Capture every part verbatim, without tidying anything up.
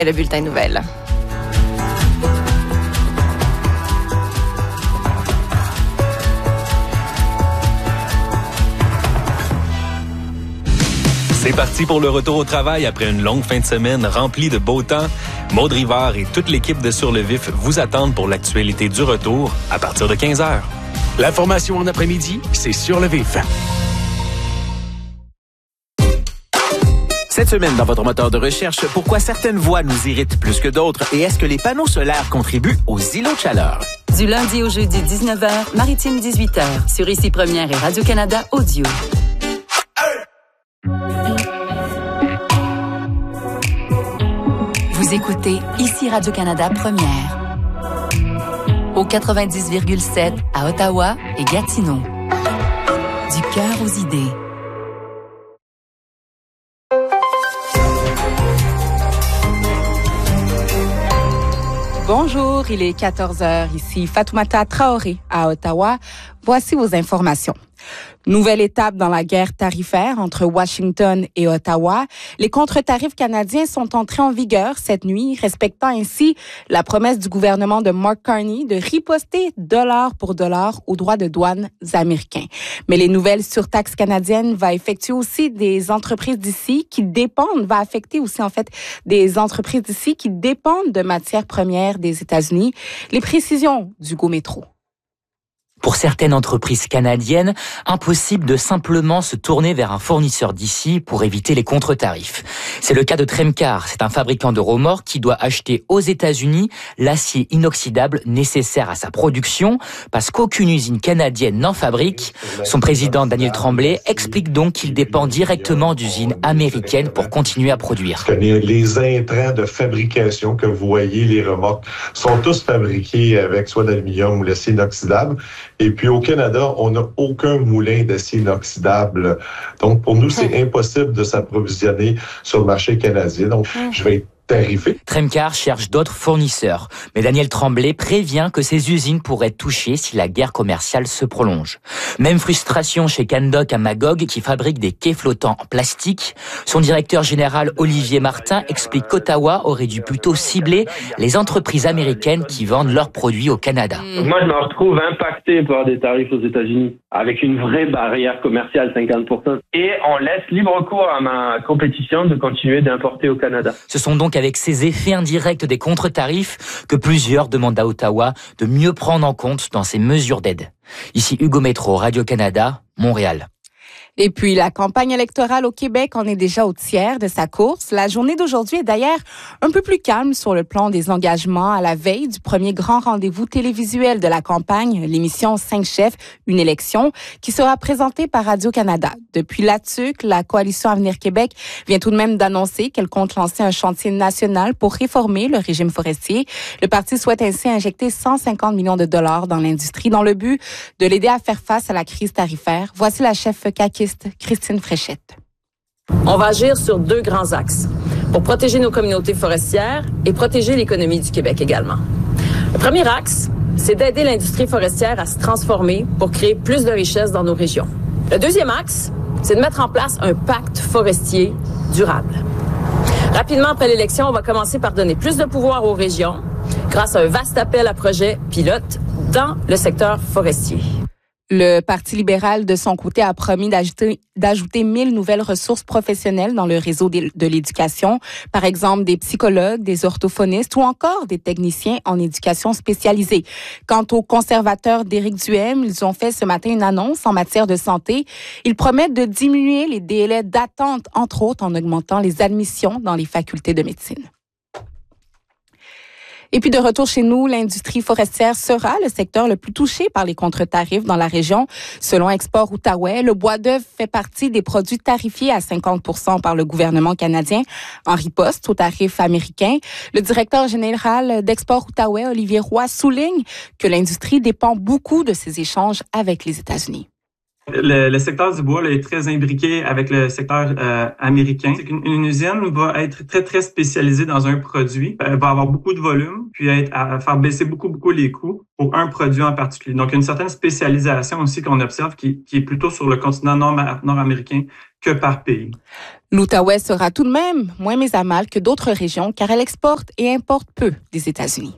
Le bulletin nouvelle. C'est parti pour le retour au travail après une longue fin de semaine remplie de beau temps. Maude Rivard et toute l'équipe de Sur le Vif vous attendent pour l'actualité du retour à partir de quinze heures. L'information en après-midi, c'est Sur le Vif. Cette semaine, dans votre moteur de recherche, pourquoi certaines voix nous irritent plus que d'autres et est-ce que les panneaux solaires contribuent aux îlots de chaleur? Du lundi au jeudi, dix-neuf heures, Maritime, dix-huit heures, sur Ici Première et Radio-Canada Audio. Vous écoutez Ici Radio-Canada Première. Au quatre-vingt-dix virgule sept à Ottawa et Gatineau. Du cœur aux idées. Bonjour, il est quatorze heures, ici Fatoumata Traoré à Ottawa. Voici vos informations. Nouvelle étape dans la guerre tarifaire entre Washington et Ottawa. Les contre-tarifs canadiens sont entrés en vigueur cette nuit, respectant ainsi la promesse du gouvernement de Mark Carney de riposter dollar pour dollar aux droits de douane américains. Mais les nouvelles surtaxes canadiennes vont effectuer aussi des entreprises d'ici qui dépendent, va affecter aussi en fait des entreprises d'ici qui dépendent de matières premières des États-Unis. Les précisions d'Hugo Métro. Pour certaines entreprises canadiennes, impossible de simplement se tourner vers un fournisseur d'ici pour éviter les contre-tarifs. C'est le cas de Tremcar, c'est un fabricant de remorques qui doit acheter aux États-Unis l'acier inoxydable nécessaire à sa production parce qu'aucune usine canadienne n'en fabrique. Son président Daniel Tremblay explique donc qu'il dépend directement d'usines américaines pour continuer à produire. Les intrants de fabrication que vous voyez, les remorques, sont tous fabriqués avec soit d'aluminium ou l'acier inoxydable. Et puis au Canada, on n'a aucun moulin d'acier inoxydable. Donc pour nous, c'est impossible de s'approvisionner sur le marché canadien. Donc je vais être tarifé. Tremcar cherche d'autres fournisseurs, mais Daniel Tremblay prévient que ces usines pourraient être touchées si la guerre commerciale se prolonge. Même frustration chez Candoc à Magog qui fabrique des quais flottants en plastique. Son directeur général Olivier Martin explique qu'Ottawa aurait dû plutôt cibler les entreprises américaines qui vendent leurs produits au Canada. Moi, je me retrouve impacté par des tarifs aux États-Unis avec une vraie barrière commerciale, cinquante pour cent. Et on laisse libre cours à ma compétition de continuer d'importer au Canada. Ce sont donc avec ces effets indirects des contre-tarifs que plusieurs demandent à Ottawa de mieux prendre en compte dans ces mesures d'aide. Ici Hugo Métro, Radio-Canada, Montréal. Et puis, la campagne électorale au Québec en est déjà au tiers de sa course. La journée d'aujourd'hui est d'ailleurs un peu plus calme sur le plan des engagements à la veille du premier grand rendez-vous télévisuel de la campagne, l'émission Cinq chefs, une élection, qui sera présentée par Radio-Canada. Depuis l'A T U C, la Coalition Avenir Québec vient tout de même d'annoncer qu'elle compte lancer un chantier national pour réformer le régime forestier. Le parti souhaite ainsi injecter cent cinquante millions de dollars dans l'industrie dans le but de l'aider à faire face à la crise tarifaire. Voici la chef caquiste Christine Fréchette. On va agir sur deux grands axes pour protéger nos communautés forestières et protéger l'économie du Québec également. Le premier axe, c'est d'aider l'industrie forestière à se transformer pour créer plus de richesses dans nos régions. Le deuxième axe, c'est de mettre en place un pacte forestier durable. Rapidement après l'élection, on va commencer par donner plus de pouvoir aux régions grâce à un vaste appel à projets pilotes dans le secteur forestier. Le Parti libéral, de son côté, a promis d'ajouter, d'ajouter mille nouvelles ressources professionnelles dans le réseau de, de l'éducation. Par exemple, des psychologues, des orthophonistes ou encore des techniciens en éducation spécialisée. Quant aux conservateurs d'Éric Duhaime, ils ont fait ce matin une annonce en matière de santé. Ils promettent de diminuer les délais d'attente, entre autres en augmentant les admissions dans les facultés de médecine. Et puis de retour chez nous, l'industrie forestière sera le secteur le plus touché par les contre-tarifs dans la région. Selon Export Outaouais, le bois d'œuvre fait partie des produits tarifiés à cinquante pour cent par le gouvernement canadien en riposte aux tarifs américains. Le directeur général d'Export Outaouais, Olivier Roy, souligne que l'industrie dépend beaucoup de ces échanges avec les États-Unis. Le, le secteur du bois là, est très imbriqué avec le secteur euh, américain. C'est qu'une une usine va être très, très spécialisée dans un produit, euh, va avoir beaucoup de volume, puis être, à faire baisser beaucoup, beaucoup les coûts pour un produit en particulier. Donc, il y a une certaine spécialisation aussi qu'on observe qui, qui est plutôt sur le continent nord, nord-américain que par pays. L'Outaouais sera tout de même moins mise à mal que d'autres régions car elle exporte et importe peu des États-Unis.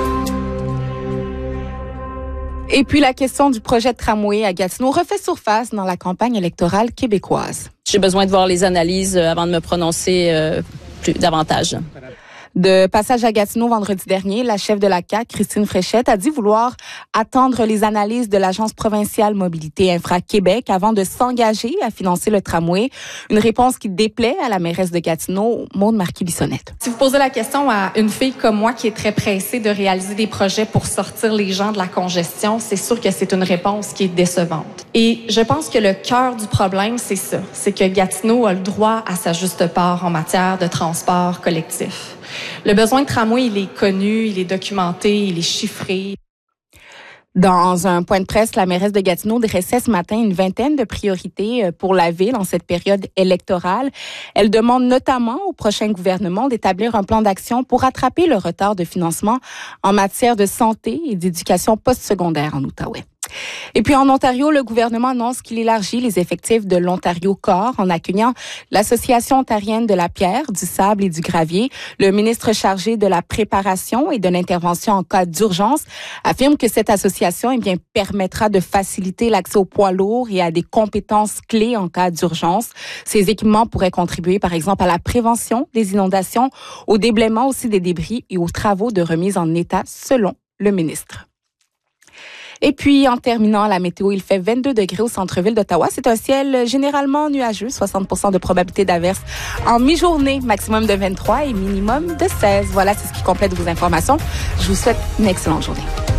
Et puis la question du projet de tramway à Gatineau refait surface dans la campagne électorale québécoise. J'ai besoin de voir les analyses avant de me prononcer euh, plus davantage. De passage à Gatineau vendredi dernier, la chef de la C A Q, Christine Fréchette, a dit vouloir attendre les analyses de l'Agence provinciale Mobilité Infra-Québec avant de s'engager à financer le tramway. Une réponse qui déplaît à la mairesse de Gatineau, Maude Marquis-Bissonnette. Si vous posez la question à une fille comme moi qui est très pressée de réaliser des projets pour sortir les gens de la congestion, c'est sûr que c'est une réponse qui est décevante. Et je pense que le cœur du problème, c'est ça. C'est que Gatineau a le droit à sa juste part en matière de transport collectif. Le besoin de tramway, il est connu, il est documenté, il est chiffré. Dans un point de presse, la mairesse de Gatineau dressait ce matin une vingtaine de priorités pour la ville en cette période électorale. Elle demande notamment au prochain gouvernement d'établir un plan d'action pour rattraper le retard de financement en matière de santé et d'éducation postsecondaire en Outaouais. Et puis en Ontario, le gouvernement annonce qu'il élargit les effectifs de l'Ontario Corps en accueillant l'Association ontarienne de la pierre, du sable et du gravier. Le ministre chargé de la préparation et de l'intervention en cas d'urgence affirme que cette association eh bien, permettra de faciliter l'accès aux poids lourds et à des compétences clés en cas d'urgence. Ces équipements pourraient contribuer par exemple à la prévention des inondations, au déblaiement aussi des débris et aux travaux de remise en état selon le ministre. Et puis, en terminant, la météo, il fait vingt-deux degrés au centre-ville d'Ottawa. C'est un ciel généralement nuageux, soixante pour cent de probabilité d'averse en mi-journée, maximum de vingt-trois et minimum de seize. Voilà, c'est ce qui complète vos informations. Je vous souhaite une excellente journée.